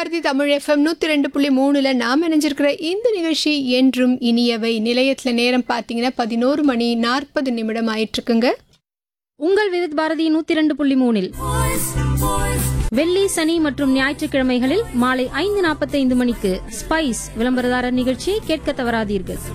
Bharathi Tamil FM 102.3 நாம் இணைஞ்சிருக்கிற இந்த நிகழ்ச்சி என்றும் இனியவை. நிலையத்தில் நேரம் பார்த்தீங்கன்னா 11:40 ஆயிட்டு இருக்குங்க. உங்கள் விருத் பாரதி 102.3 வெள்ளி, சனி மற்றும் ஞாயிற்றுக்கிழமைகளில் மாலை 5:45 மணிக்கு ஸ்பைஸ் விளம்பரதாரர் நிகழ்ச்சியை கேட்க தவறாதீர்கள்.